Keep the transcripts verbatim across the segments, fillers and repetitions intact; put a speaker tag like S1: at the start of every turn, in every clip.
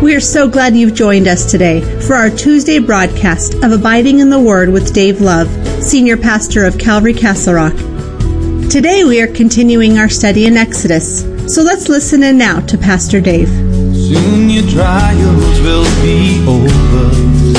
S1: We are so glad you've joined us today for our Tuesday broadcast of Abiding in the Word with Dave Love, Senior Pastor of Calvary Castle Rock. Today we are continuing our study in Exodus, so let's listen in now to Pastor Dave.
S2: Soon your trials will be over.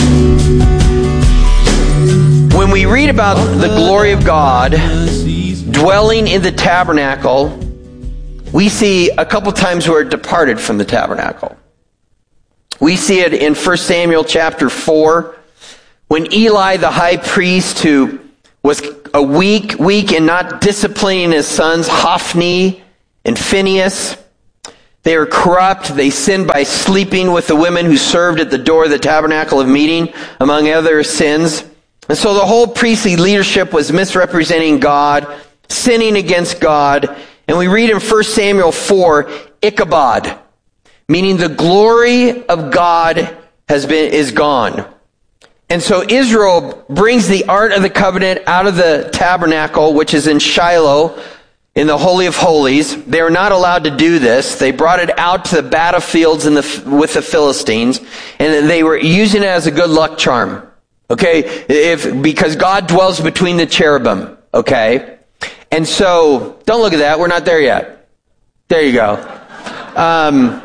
S3: When we read about the glory of God dwelling in the tabernacle, we see a couple times where it departed from the tabernacle. We see it in First Samuel chapter four, when Eli, the high priest, who was a weak, weak and not disciplining his sons, Hophni and Phinehas, they were corrupt. They sinned by sleeping with the women who served at the door of the tabernacle of meeting, among other sins. And so the whole priestly leadership was misrepresenting God, sinning against God. And we read in First Samuel four, Ichabod, meaning the glory of God has been is gone. And so Israel brings the Ark of the Covenant out of the tabernacle, which is in Shiloh, in the Holy of Holies. They are not allowed to do this. They brought it out to the battlefields in the, with the Philistines, and they were using it as a good luck charm. Okay, if because God dwells between the cherubim. Okay, and so don't look at that. We're not there yet. There you go. Um,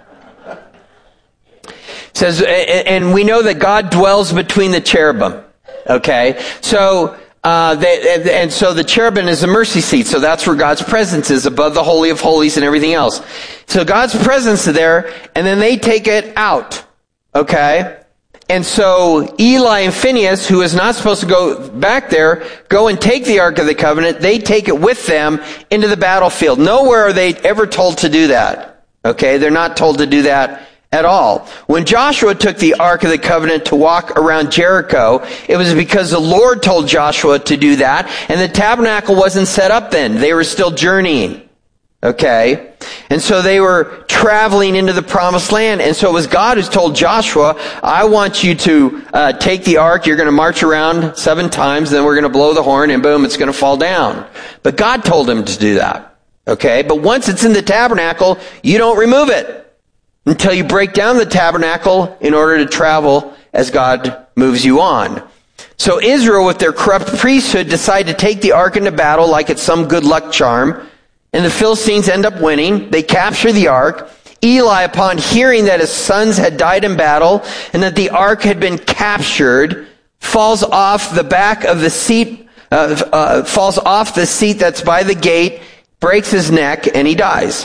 S3: says, and we know that God dwells between the cherubim. Okay, so uh, they, and so the cherubim is the mercy seat. So that's where God's presence is, above the Holy of Holies and everything else. So God's presence is there, and then they take it out. Okay. And so Eli and Phinehas, who is not supposed to go back there, go and take the Ark of the Covenant. They take it with them into the battlefield. Nowhere are they ever told to do that. Okay, they're not told to do that at all. When Joshua took the Ark of the Covenant to walk around Jericho, it was because the Lord told Joshua to do that, and the tabernacle wasn't set up then. They were still journeying. Okay? And so they were traveling into the promised land. And so it was God who told Joshua, I want you to uh, take the ark. You're going to march around seven times. Then we're going to blow the horn and boom, it's going to fall down. But God told him to do that. Okay? But once it's in the tabernacle, you don't remove it until you break down the tabernacle in order to travel as God moves you on. So Israel, with their corrupt priesthood, decide to take the ark into battle like it's some good luck charm. And the Philistines end up winning. They capture the ark. Eli, upon hearing that his sons had died in battle and that the ark had been captured, falls off the back of the seat, uh, uh, falls off the seat that's by the gate, breaks his neck, and he dies.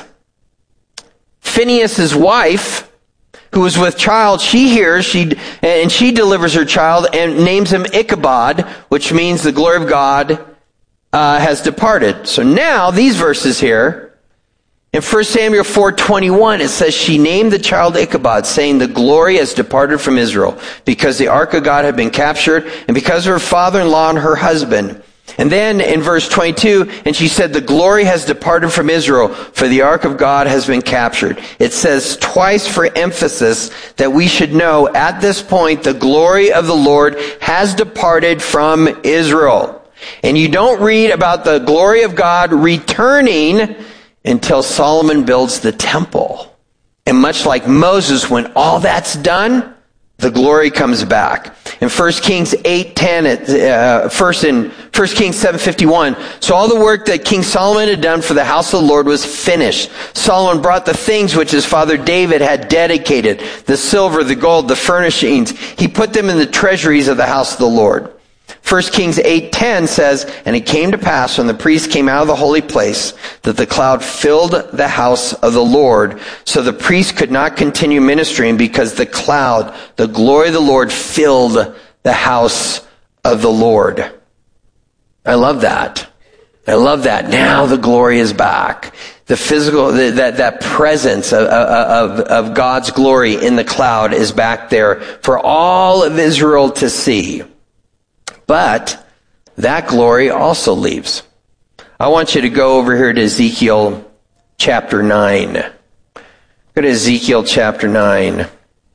S3: Phinehas' wife, who was with child, she hears, she and she delivers her child and names him Ichabod, which means the glory of God Uh, has departed. So now, these verses here, in First Samuel four twenty-one, it says, she named the child Ichabod, saying, the glory has departed from Israel, because the ark of God had been captured, and because of her father-in-law and her husband. And then in verse twenty-two, and she said, the glory has departed from Israel, for the ark of God has been captured. It says twice for emphasis that we should know at this point the glory of the Lord has departed from Israel. And you don't read about the glory of God returning until Solomon builds the temple. And much like Moses, when all that's done, the glory comes back. In First Kings eight ten, uh, first in First Kings seven fifty-one, so all the work that King Solomon had done for the house of the Lord was finished. Solomon brought the things which his father David had dedicated, the silver, the gold, the furnishings. He put them in the treasuries of the house of the Lord. First Kings eight ten says, and it came to pass when the priest came out of the holy place that the cloud filled the house of the Lord. So the priest could not continue ministering because the cloud, the glory of the Lord, filled the house of the Lord. I love that. I love that. Now the glory is back. The physical, the, that, that presence of, of, of God's glory in the cloud is back there for all of Israel to see. But that glory also leaves. I want you to go over here to Ezekiel chapter nine. Go to Ezekiel chapter nine.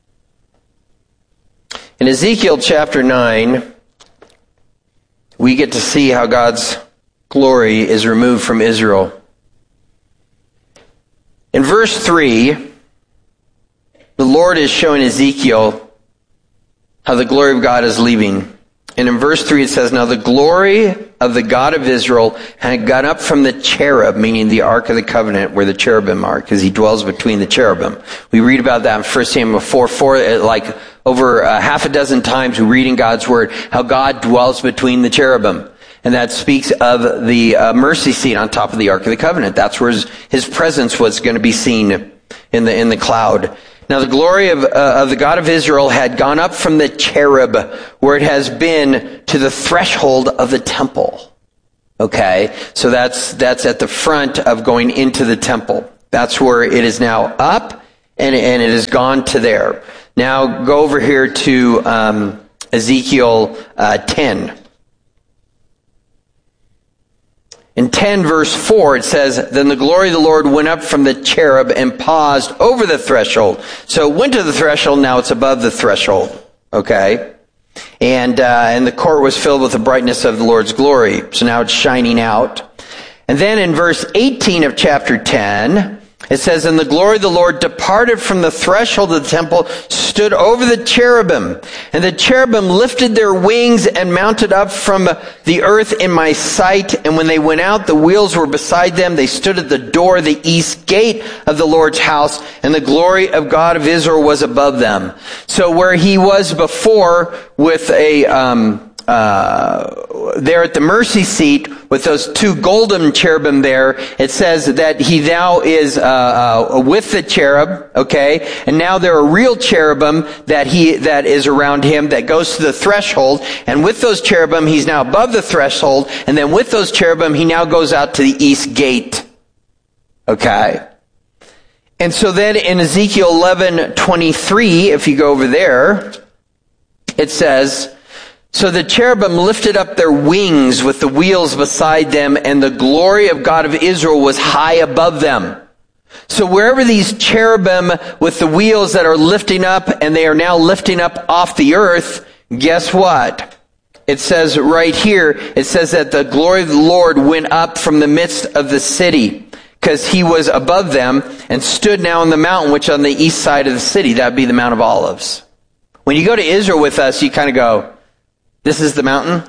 S3: In Ezekiel chapter nine, we get to see how God's glory is removed from Israel. In verse three, the Lord is showing Ezekiel how the glory of God is leaving. And in verse three it says, now the glory of the God of Israel had gone up from the cherub, meaning the Ark of the Covenant, where the cherubim are, because he dwells between the cherubim. We read about that in First Samuel four four, like over uh, half a dozen times we read in God's Word how God dwells between the cherubim. And that speaks of the uh, mercy seat on top of the Ark of the Covenant. That's where his, his presence was going to be seen in the in the cloud. Now the glory of, uh, of the God of Israel had gone up from the cherub, where it has been, to the threshold of the temple. Okay, so that's that's at the front of going into the temple. That's where it is now up, and and it has gone to there. Now go over here to um, Ezekiel uh, ten. In ten verse four, it says, then the glory of the Lord went up from the cherub and paused over the threshold. So it went to the threshold, now it's above the threshold. Okay? And, uh, and the court was filled with the brightness of the Lord's glory. So now it's shining out. And then in verse eighteen of chapter ten, it says, and the glory of the Lord departed from the threshold of the temple, stood over the cherubim. And the cherubim lifted their wings and mounted up from the earth in my sight. And when they went out, the wheels were beside them. They stood at the door, the east gate of the Lord's house. And the glory of God of Israel was above them. So where he was before with a... Um, Uh, there at the mercy seat with those two golden cherubim there, it says that he now is uh, uh, with the cherub, okay, and now there are real cherubim that he that is around him that goes to the threshold, and with those cherubim he's now above the threshold, and then with those cherubim he now goes out to the east gate, okay. And so then in Ezekiel eleven twenty-three, if you go over there, it says, so the cherubim lifted up their wings with the wheels beside them, and the glory of God of Israel was high above them. So wherever these cherubim with the wheels that are lifting up, and they are now lifting up off the earth, guess what? It says right here, it says that the glory of the Lord went up from the midst of the city, because he was above them, and stood now on the mountain, which on the east side of the city, that would be the Mount of Olives. When you go to Israel with us, you kind of go, this is the mountain?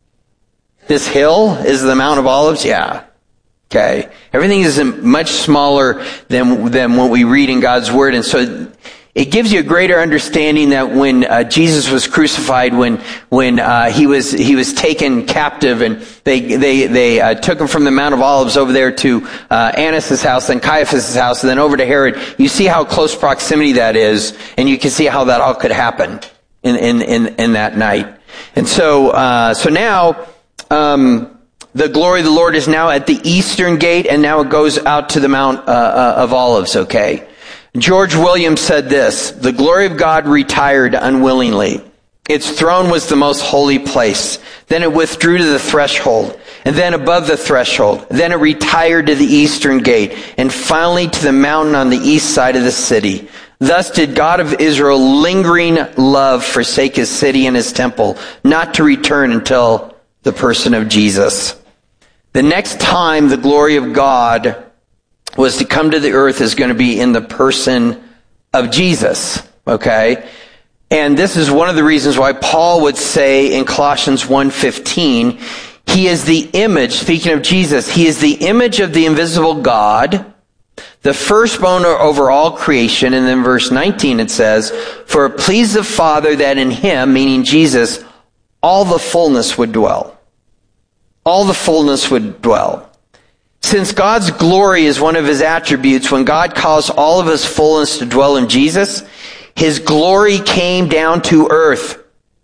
S3: This hill is the Mount of Olives? Yeah. Okay. Everything is much smaller than than what we read in God's Word. And so it gives you a greater understanding that when uh, Jesus was crucified, when when uh, he was he was taken captive, and they they they uh, took him from the Mount of Olives over there to uh, Annas' house, then Caiaphas' house, and then over to Herod. You see how close proximity that is, and you can see how that all could happen in in in, in that night. And so, uh, so now, um, the glory of the Lord is now at the eastern gate, and now it goes out to the Mount uh, uh, of Olives, okay? George Williams said this, the glory of God retired unwillingly. Its throne was the most holy place. Then it withdrew to the threshold, and then above the threshold. Then it retired to the eastern gate, and finally to the mountain on the east side of the city. Thus did God of Israel lingering love forsake his city and his temple, not to return until the person of Jesus. The next time the glory of God was to come to the earth is going to be in the person of Jesus, okay? And this is one of the reasons why Paul would say in Colossians one fifteen, he is the image, speaking of Jesus, he is the image of the invisible God, the firstborn over all creation. And then verse nineteen it says, for it pleased the Father that in him, meaning Jesus, all the fullness would dwell. All the fullness would dwell. Since God's glory is one of his attributes, when God caused all of his fullness to dwell in Jesus, his glory came down to earth.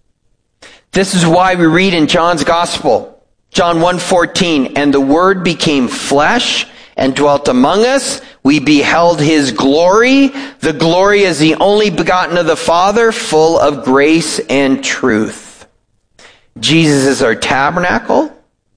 S3: This is why we read in John's Gospel, John one fourteen, and the Word became flesh and dwelt among us. We beheld his glory. The glory is the only begotten of the Father, full of grace and truth. Jesus is our tabernacle.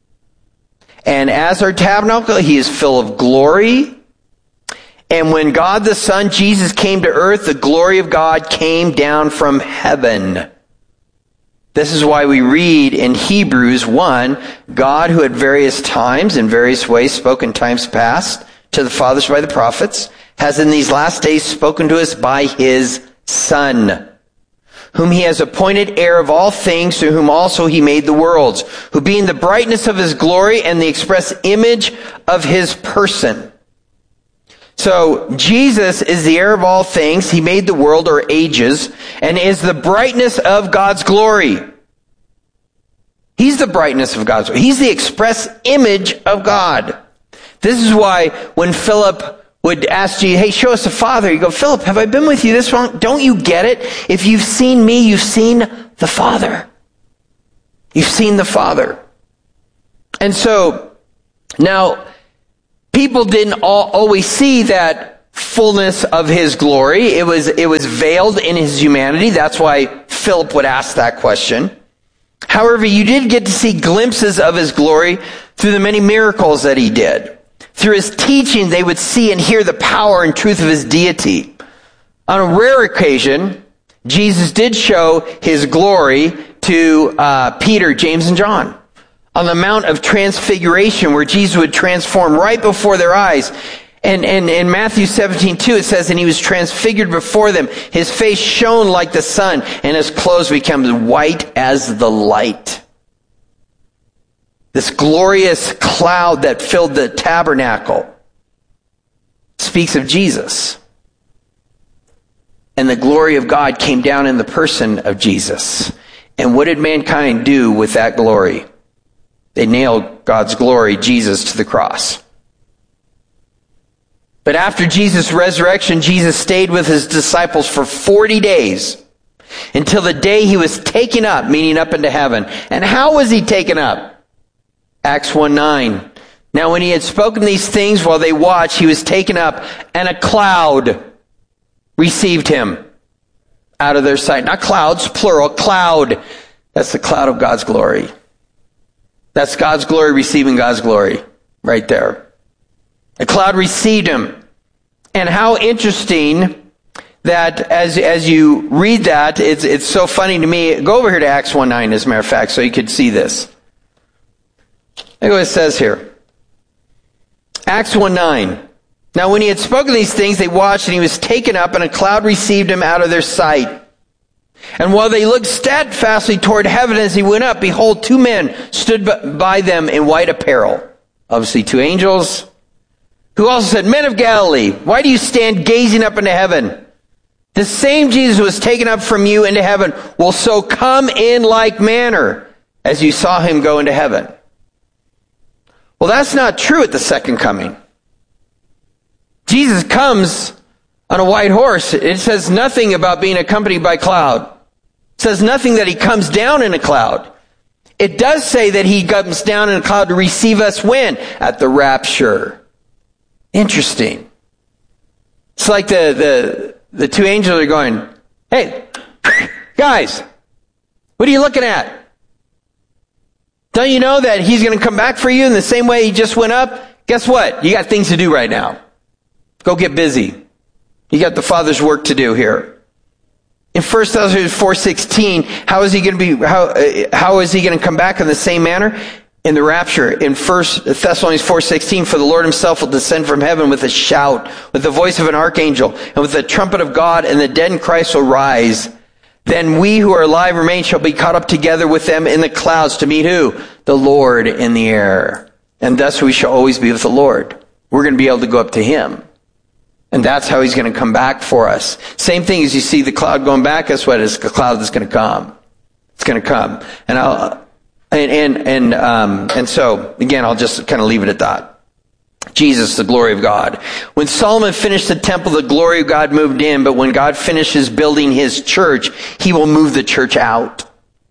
S3: And as our tabernacle, he is full of glory. And when God the Son, Jesus, came to earth, the glory of God came down from heaven. This is why we read in Hebrews one, God who at various times, in various ways, spoke in times past to the fathers by the prophets, has in these last days spoken to us by his Son, whom he has appointed heir of all things, through whom also he made the worlds, who being the brightness of his glory and the express image of his person. So Jesus is the heir of all things. He made the world or ages and is the brightness of God's glory. He's the brightness of God's glory. He's the express image of God. This is why when Philip would ask Jesus, hey, show us the Father, you go, Philip, have I been with you this long? Don't you get it? If you've seen me, you've seen the Father. You've seen the Father. And so, now, people didn't all, always see that fullness of his glory. It was, it was veiled in his humanity. That's why Philip would ask that question. However, you did get to see glimpses of his glory through the many miracles that he did. Through his teaching, they would see and hear the power and truth of his deity. On a rare occasion, Jesus did show his glory to uh, Peter, James, and John. On the Mount of Transfiguration, where Jesus would transform right before their eyes. And, and in Matthew seventeen two, it says, and he was transfigured before them. His face shone like the sun, and his clothes became white as the light. This glorious cloud that filled the tabernacle speaks of Jesus. And the glory of God came down in the person of Jesus. And what did mankind do with that glory? They nailed God's glory, Jesus, to the cross. But after Jesus' resurrection, Jesus stayed with his disciples for forty days until the day he was taken up, meaning up into heaven. And how was he taken up? Acts one nine. Now when he had spoken these things while they watched, he was taken up, and a cloud received him out of their sight. Not clouds, plural, cloud. That's the cloud of God's glory. That's God's glory receiving God's glory. Right there. A cloud received him. And how interesting that as as you read that, it's it's so funny to me. Go over here to Acts one nine, as a matter of fact, so you could see this. Look what it says here. Acts one nine. Now when he had spoken these things, they watched, and he was taken up, and a cloud received him out of their sight. And while they looked steadfastly toward heaven as he went up, behold, two men stood by them in white apparel. Obviously two angels, who also said, Men of Galilee, why do you stand gazing up into heaven? The same Jesus who was taken up from you into heaven will so come in like manner as you saw him go into heaven. Well, that's not true at the second coming. Jesus comes on a white horse. It says nothing about being accompanied by cloud. It says nothing that he comes down in a cloud. It does say that he comes down in a cloud to receive us when? At the rapture. Interesting. It's like the, the, the two angels are going, hey, guys, what are you looking at? Don't you know that he's going to come back for you in the same way he just went up? Guess what? You got things to do right now. Go get busy. You got the Father's work to do here. In First Thessalonians four sixteen, how is he going to be, how, uh, how is he going to come back in the same manner? In the rapture. In First Thessalonians four sixteen, for the Lord himself will descend from heaven with a shout, with the voice of an archangel, and with the trumpet of God, and the dead in Christ will rise. Then we who are alive remain shall be caught up together with them in the clouds to meet who? The Lord in the air. And thus we shall always be with the Lord. We're going to be able to go up to him. And that's how he's going to come back for us. Same thing as you see the cloud going back. Guess what? It's the cloud that's going to come. It's going to come. And I'll, and, and, and, um, and so again, I'll just kind of leave it at that. Jesus, the glory of God. When Solomon finished the temple, the glory of God moved in, but when God finishes building his church, he will move the church out.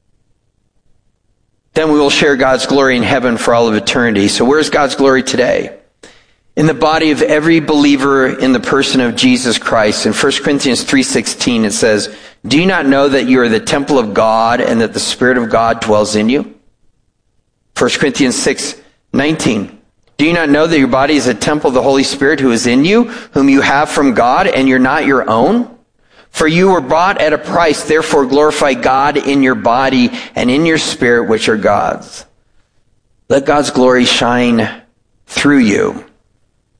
S3: Then we will share God's glory in heaven for all of eternity. So where's God's glory today? In the body of every believer in the person of Jesus Christ. In First Corinthians three sixteen, it says, do you not know that you are the temple of God and that the Spirit of God dwells in you? First Corinthians six nineteen. Do you not know that your body is a temple of the Holy Spirit who is in you, whom you have from God, and you're not your own? For you were bought at a price, therefore glorify God in your body and in your spirit, which are God's. Let God's glory shine through you.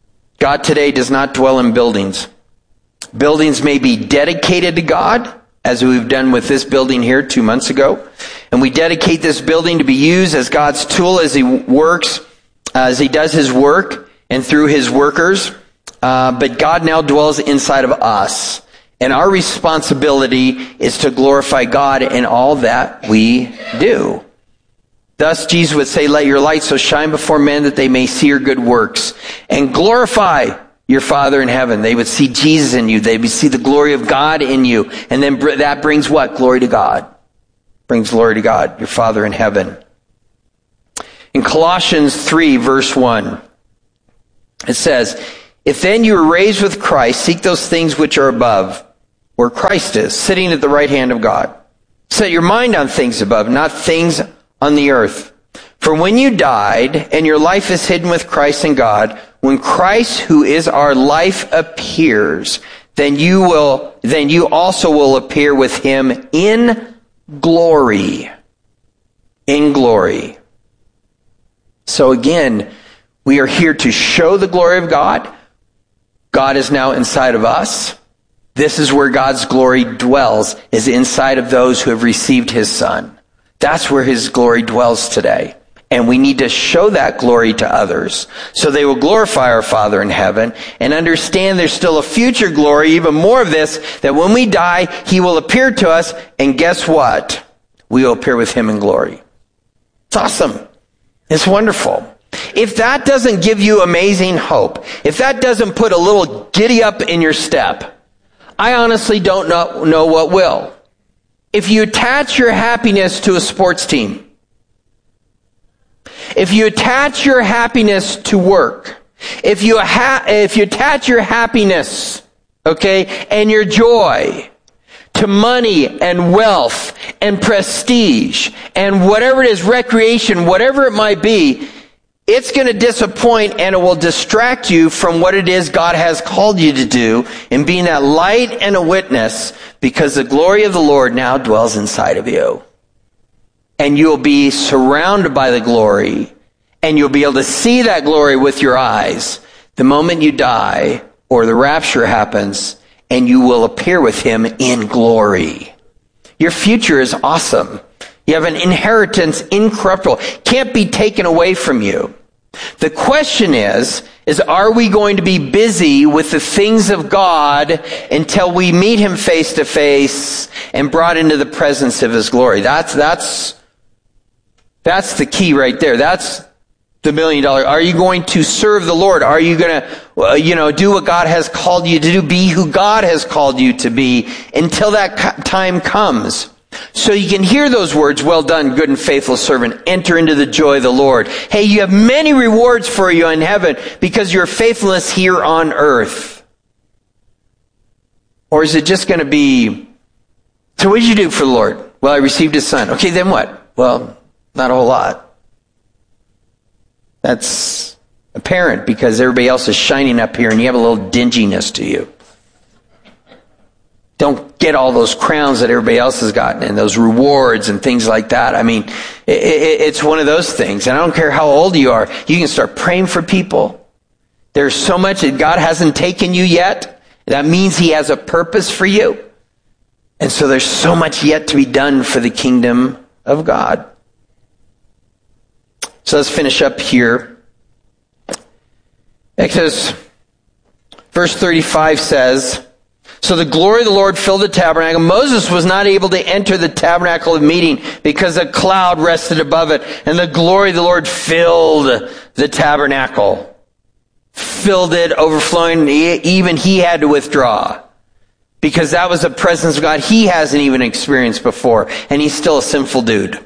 S3: God today does not dwell in buildings. Buildings may be dedicated to God, as we've done with this building here two months ago. And we dedicate this building to be used as God's tool as he works, as he does his work and through his workers. Uh, but God now dwells inside of us. And our responsibility is to glorify God in all that we do. Thus, Jesus would say, let your light so shine before men that they may see your good works and glorify your Father in heaven. They would see Jesus in you. They would see the glory of God in you. And then that brings what? Glory to God. Brings glory to God, your Father in heaven. In Colossians three, verse one, it says, if then you were raised with Christ, seek those things which are above, where Christ is, sitting at the right hand of God. Set your mind on things above, not things on the earth. For when you died, and your life is hidden with Christ in God, when Christ, who is our life, appears, then you will, then you also will appear with him in glory. In glory. So again, we are here to show the glory of God. God is now inside of us. This is where God's glory dwells, is inside of those who have received his Son. That's where his glory dwells today. And we need to show that glory to others so they will glorify our Father in heaven and understand there's still a future glory, even more of this, that when we die, he will appear to us. And guess what? We will appear with him in glory. It's awesome. It's wonderful. If that doesn't give you amazing hope, if that doesn't put a little giddy up in your step, I honestly don't know, know what will. If you attach your happiness to a sports team, if you attach your happiness to work, if you ha- if you attach your happiness, okay, and your joy to money and wealth and prestige and whatever it is, recreation, whatever it might be, it's going to disappoint and it will distract you from what it is God has called you to do in being that light and a witness, because the glory of the Lord now dwells inside of you. And you'll be surrounded by the glory, and you'll be able to see that glory with your eyes the moment you die or the rapture happens, and you will appear with him in glory. Your future is awesome. You have an inheritance incorruptible. Can't be taken away from you. The question is, is are we going to be busy with the things of God until we meet him face to face and brought into the presence of his glory? That's, that's, that's the key right there. That's the million dollar. Are you going to serve the Lord? Are you going to, uh, you know, do what God has called you to do? Be who God has called you to be until that time comes. So you can hear those words, well done, good and faithful servant. Enter into the joy of the Lord. Hey, you have many rewards for you in heaven because of your faithfulness here on earth. Or is it just going to be, so what did you do for the Lord? Well, I received his Son. Okay, then what? Well, not a whole lot. That's apparent because everybody else is shining up here and you have a little dinginess to you. Don't get all those crowns that everybody else has gotten and those rewards and things like that. I mean, it, it, it's one of those things. And I don't care how old you are. You can start praying for people. There's so much that God hasn't taken you yet. That means he has a purpose for you. And so there's so much yet to be done for the kingdom of God. So let's finish up here. Exodus verse thirty-five says, so the glory of the Lord filled the tabernacle. Moses was not able to enter the tabernacle of meeting because a cloud rested above it. And the glory of the Lord filled the tabernacle. Filled it, overflowing. Even he had to withdraw. Because that was the presence of God he hasn't even experienced before. And he's still a sinful dude.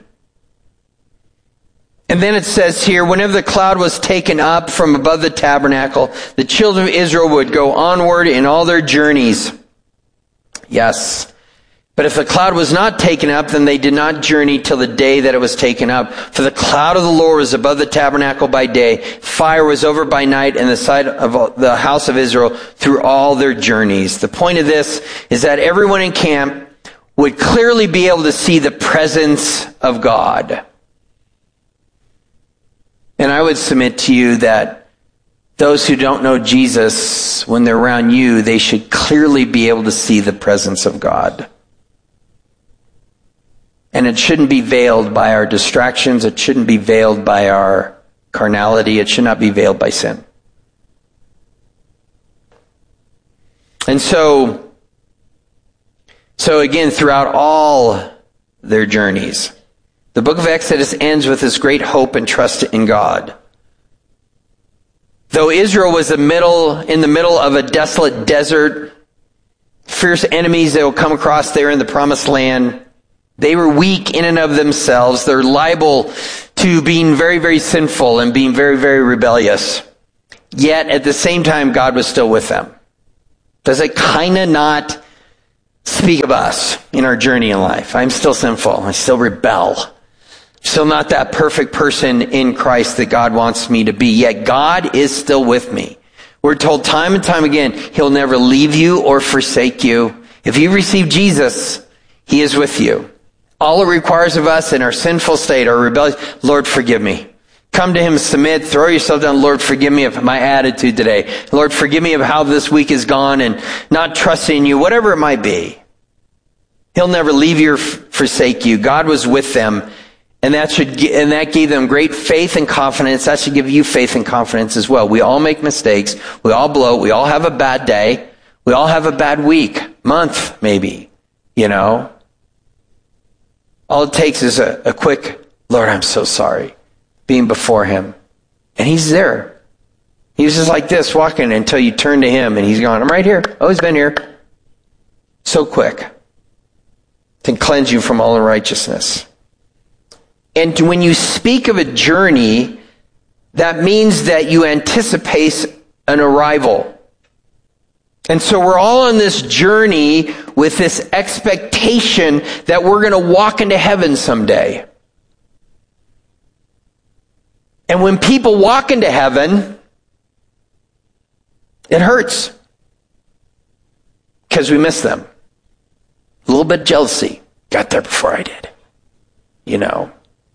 S3: And then it says here, whenever the cloud was taken up from above the tabernacle, the children of Israel would go onward in all their journeys. Yes. But if the cloud was not taken up, then they did not journey till the day that it was taken up. For the cloud of the Lord was above the tabernacle by day. Fire was over by night in the sight of the house of Israel through all their journeys. The point of this is that everyone in camp would clearly be able to see the presence of God. And I would submit to you that those who don't know Jesus, when they're around you, they should clearly be able to see the presence of God. And it shouldn't be veiled by our distractions. It shouldn't be veiled by our carnality. It should not be veiled by sin. And so, so again, throughout all their journeys, the book of Exodus ends with this great hope and trust in God. Though Israel was the middle, in the middle of a desolate desert, fierce enemies they will come across there in the promised land, they were weak in and of themselves. They're liable to being very, very sinful and being very, very rebellious. Yet at the same time, God was still with them. Does it kind of not speak of us in our journey in life? I'm still sinful. I still rebel. Still not that perfect person in Christ that God wants me to be. Yet God is still with me. We're told time and time again, He'll never leave you or forsake you. If you receive Jesus, He is with you. All it requires of us in our sinful state, our rebellion, Lord, forgive me. Come to Him, submit, throw yourself down. Lord, forgive me of my attitude today. Lord, forgive me of how this week has gone and not trusting you, whatever it might be. He'll never leave you or forsake you. God was with them, and that should, and that gave them great faith and confidence. That should give you faith and confidence as well. We all make mistakes. We all blow. We all have a bad day. We all have a bad week, month, maybe, you know. All it takes is a, a quick, Lord, I'm so sorry, being before Him. And He's there. He's just like this, walking until you turn to Him, and He's gone, I'm right here. Always been here. So quick to cleanse you from all unrighteousness. And when you speak of a journey, that means that you anticipate an arrival. And so we're all on this journey with this expectation that we're going to walk into heaven someday. And when people walk into heaven, it hurts. Because we miss them. A little bit of jealousy. Got there before I did. You know.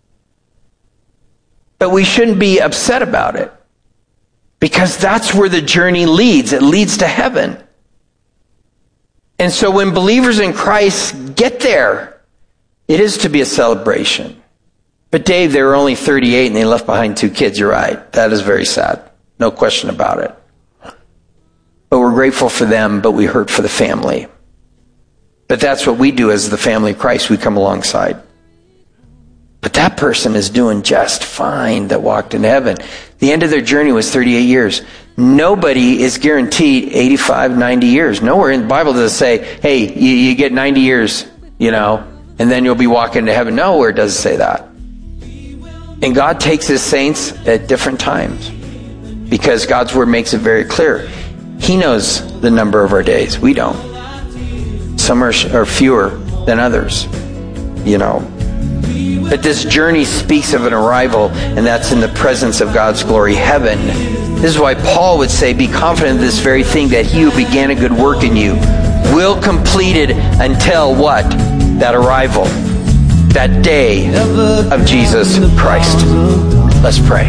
S3: But we shouldn't be upset about it. Because that's where the journey leads. It leads to heaven. And so when believers in Christ get there, it is to be a celebration. But Dave, they were only thirty-eight and they left behind two kids. You're right. That is very sad. No question about it. But we're grateful for them, but we hurt for the family. But that's what we do as the family of Christ. We come alongside. But that person is doing just fine that walked into heaven. The end of their journey was thirty-eight years. Nobody is guaranteed eighty-five, ninety years. Nowhere in the Bible does it say, hey, you, you get ninety years, you know, and then you'll be walking into heaven. Nowhere does it say that. And God takes His saints at different times because God's Word makes it very clear. He knows the number of our days. We don't. Some are, are fewer than others, you know. But this journey speaks of an arrival, and that's in the presence of God's glory, heaven. This is why Paul would say, be confident of this very thing, that He who began a good work in you will complete it until what? That arrival. That day of Jesus Christ. Let's pray.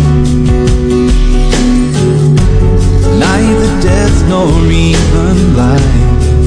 S2: Neither death nor even life.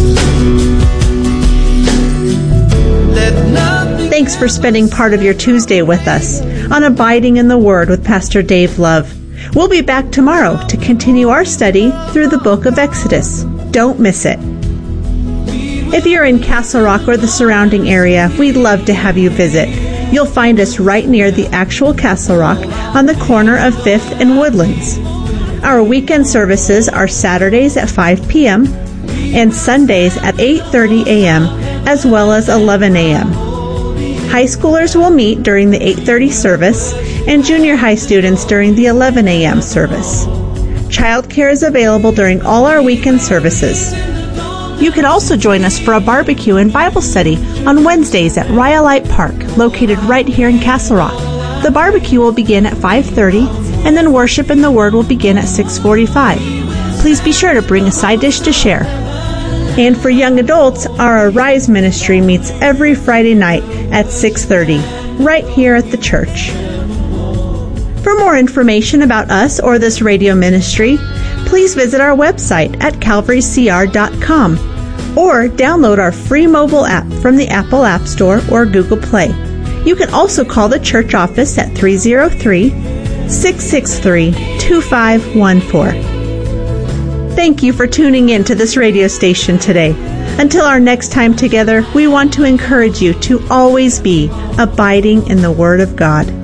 S2: Let nothing.
S1: Thanks for spending part of your Tuesday with us on Abiding in the Word with Pastor Dave Love. We'll be back tomorrow to continue our study through the book of Exodus. Don't miss it. If you're in Castle Rock or the surrounding area, we'd love to have you visit. You'll find us right near the actual Castle Rock on the corner of fifth and Woodlands. Our weekend services are Saturdays at five p.m. and Sundays at eight thirty a.m. as well as eleven a.m. High schoolers will meet during the eight thirty service and junior high students during the eleven a.m. service. Childcare is available during all our weekend services. You can also join us for a barbecue and Bible study on Wednesdays at Rhyolite Park, located right here in Castle Rock. The barbecue will begin at five thirty, and then worship and the Word will begin at six forty-five. Please be sure to bring a side dish to share. And for young adults, our Arise ministry meets every Friday night at six thirty, right here at the church. For more information about us or this radio ministry, please visit our website at calvary c r dot com or download our free mobile app from the Apple App Store or Google Play. You can also call the church office at three oh three, six six three, two five one four. Thank you for tuning in to this radio station today. Until our next time together, we want to encourage you to always be abiding in the Word of God.